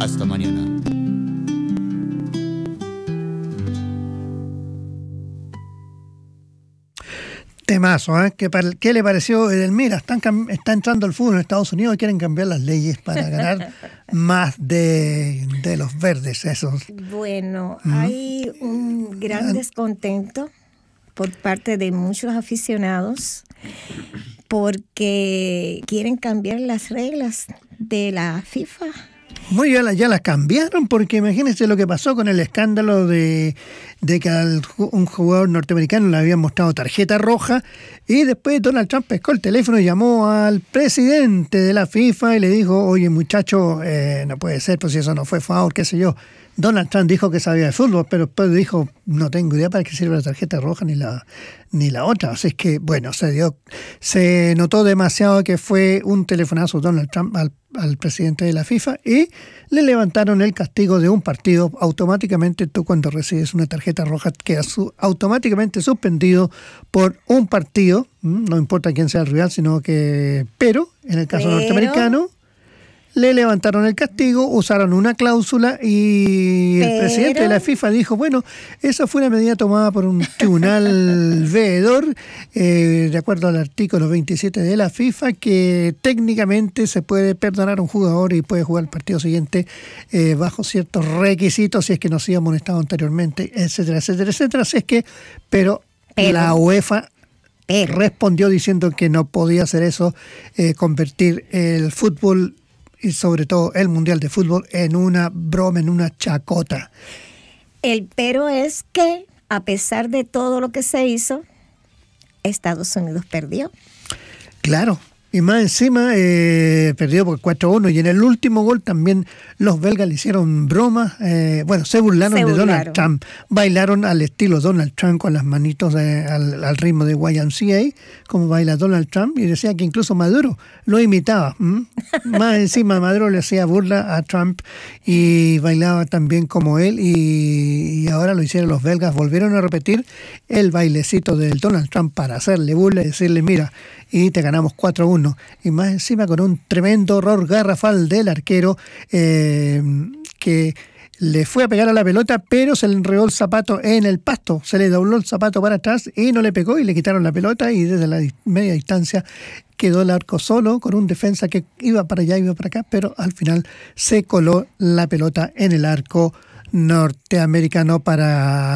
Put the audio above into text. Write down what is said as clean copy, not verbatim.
Hasta mañana. Temazo, ¿eh? ¿Qué le pareció Edelmira? Está entrando el fútbol en Estados Unidos y quieren cambiar las leyes para ganar más de los verdes esos. Bueno, hay un gran descontento por parte de muchos aficionados porque quieren cambiar las reglas de la FIFA. Bueno, ya las cambiaron, porque imagínense lo que pasó con el escándalo de que a un jugador norteamericano le habían mostrado tarjeta roja, y después Donald Trump pescó el teléfono y llamó al presidente de la FIFA y le dijo: oye, muchacho, no puede ser, pues si eso no fue foul, qué sé yo. Donald Trump dijo que sabía de fútbol, pero después dijo: no tengo idea para qué sirve la tarjeta roja ni la otra. Así es que, bueno, se notó demasiado que fue un telefonazo Donald Trump al presidente de la FIFA, y le levantaron el castigo de un partido. Automáticamente tú, cuando recibes una tarjeta roja, quedas automáticamente suspendido por un partido, no importa quién sea el rival, pero en el caso norteamericano le levantaron el castigo, usaron una cláusula y el presidente de la FIFA dijo: bueno, esa fue una medida tomada por un tribunal veedor, de acuerdo al artículo 27 de la FIFA, que técnicamente se puede perdonar a un jugador y puede jugar el partido siguiente bajo ciertos requisitos si es que no se ha amonestado anteriormente, etcétera, etcétera, etcétera. Así es que, pero la UEFA respondió diciendo que no podía hacer eso, convertir el fútbol y sobre todo el Mundial de Fútbol en una broma, en una chacota. El pero es que, a pesar de todo lo que se hizo, Estados Unidos perdió. Claro, y más encima perdió por 4-1, y en el último gol también los belgas le hicieron bromas. Se burlaron de Donald Trump. Bailaron al estilo Donald Trump con las manitos al ritmo de YMCA, como baila Donald Trump, y decía que incluso Maduro lo imitaba. Más encima Maduro le hacía burla a Trump y bailaba también como él, y ahora lo hicieron los belgas. Volvieron a repetir el bailecito del Donald Trump para hacerle burla y decirle: mira, y te ganamos 4-1. Y más encima con un tremendo error garrafal del arquero, que le fue a pegar a la pelota, pero se le enredó el zapato en el pasto, se le dobló el zapato para atrás y no le pegó, y le quitaron la pelota, y desde la media distancia quedó el arco solo con un defensa que iba para allá, iba para acá, pero al final se coló la pelota en el arco norteamericano para